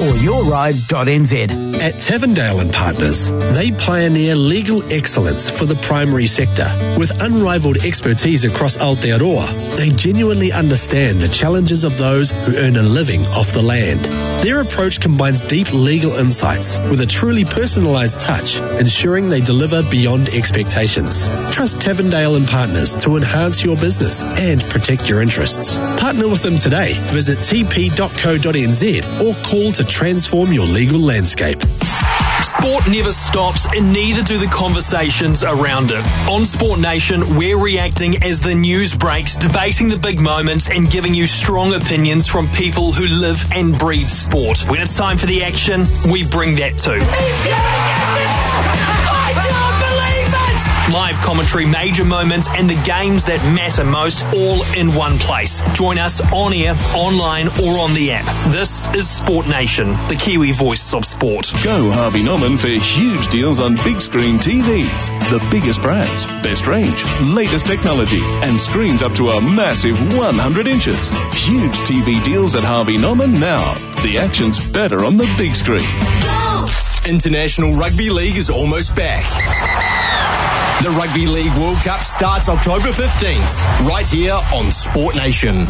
foryourride.nz. At Tavendale & Partners, they pioneer legal excellence for the primary sector. With unrivaled expertise across Aotearoa, they genuinely understand the challenges of those who earn a living off the land. Their approach combines deep legal insights with a truly personalised touch, ensuring they deliver beyond expectations. Trust Tavendale & Partners to enhance your business and protect your interests. Partner with them today. Visit tp.co.nz or call to transform your legal landscape. Sport never stops, and neither do the conversations around it. On Sport Nation, we're reacting as the news breaks, debating the big moments, and giving you strong opinions from people who live and breathe sport. When it's time for the action, we bring that too. He's getting it there! I don't believe it! Live commentary, major moments, and the games that matter most, all in one place. Join us on air, online, or on the app. This is Sport Nation, the Kiwi voice of sport. Go Harvey Norman for huge deals on big screen TVs. The biggest brands, best range, latest technology, and screens up to a massive 100 inches. Huge TV deals at Harvey Norman now. The action's better on the big screen. Go! International Rugby League is almost back. The Rugby League World Cup starts October 15th, right here on Sport Nation.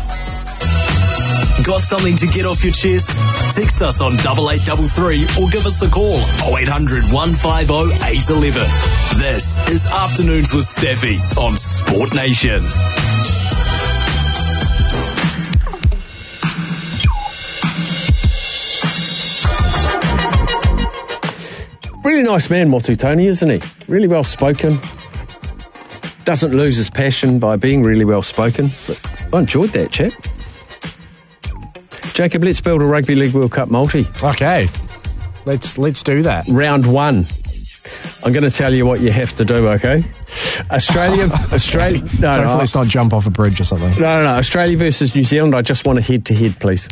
Got something to get off your chest? Text us on 8833 or give us a call 0800 150 811. This is Afternoons with Staffy on Sport Nation. Really nice man, Motu Tony, isn't he? Really well spoken. Doesn't lose his passion by being really well spoken. But I enjoyed that, chap. Jacob, let's build a Rugby League World Cup multi. Okay, let's do that. Round one. I'm going to tell you what you have to do, okay? Australia. No, let's not jump off a bridge or something. No. Australia versus New Zealand. I just want a head-to-head, please.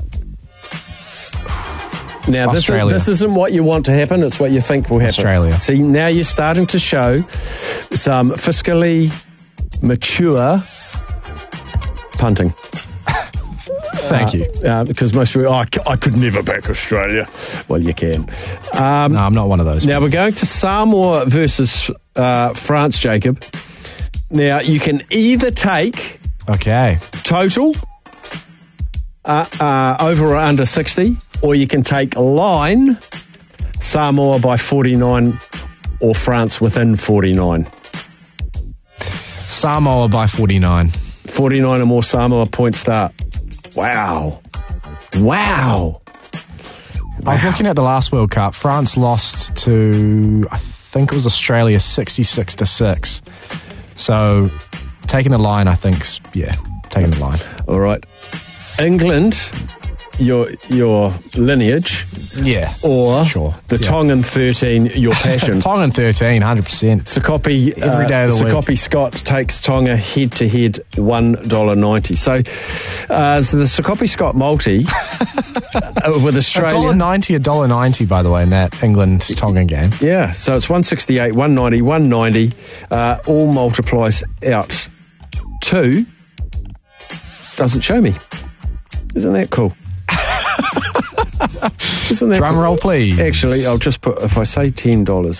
Now, this isn't what you want to happen. It's what you think will happen. Australia. See, now you're starting to show some fiscally mature punting. Thank you. Because most people, I could never back Australia. Well, you can. No, I'm not one of those. Now, we're going to Samoa versus France, Jacob. Now, you can either take total over or under 60, or you can take line Samoa by 49 or France within 49. Samoa by 49. 49 or more Samoa point start. Wow. I was looking at the last World Cup. France lost to, I think it was Australia, 66-6. So taking the line, I think, taking the line. All right. England, your lineage, or the Tongan 13, your passion. Tongan 13, 100%. Sakopi every day of the week. Sakopi Scott takes Tonga head to head $1.90. So the Sakopi Scott multi with Australia $1.90 by the way in that England Tongan game. Yeah, so it's 168, 190, 190. All multiplies out to doesn't show me. Isn't that cool? Isn't that Drum roll, please. Actually, I'll just put, if I say $10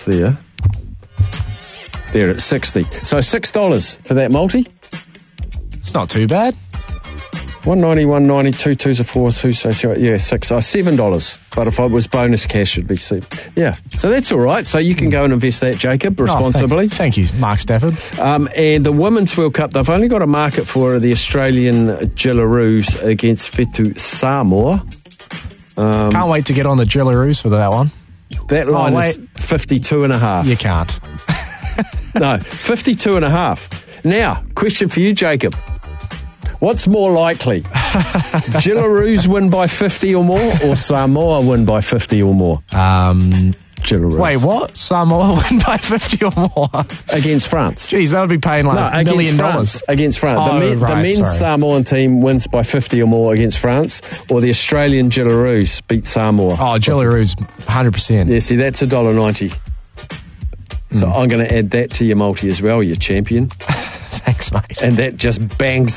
there it's 60. So $6 for that multi. It's not too bad. 190, 190, 2 twos are 4, 2 so yeah, 6. $7. But if it was bonus cash, it'd be 7. Yeah, so that's all right. So you can go and invest that, Jacob, responsibly. Thank you, Mark Stafford. And the Women's World Cup, they've only got a market for the Australian Jillaroos against Whetu Samoa. Can't wait to get on the Jillaroos for that one. That line is 52.5. You can't. No, 52.5. Now, question for you, Jacob. What's more likely? Jillaroos win by 50 or more, or Samoa win by 50 or more? Jillaroos. Wait, what? Samoa win by 50 or more? Against France. Jeez, that would be paying like $1 million. Against France. The men's Samoan team wins by 50 or more against France, or the Australian Jillaroos beat Samoa. Oh, Jillaroos, 100%. Yeah, see, that's $1.90. So I'm going to add that to your multi as well, you champion. Thanks, mate. And that just bangs